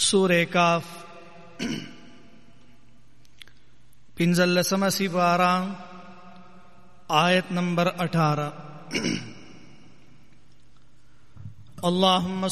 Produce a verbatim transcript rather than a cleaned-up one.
सूरे काफ पिंजल्लसम सिपारा आयत नंबर अठारह। अल्लाहुम्मा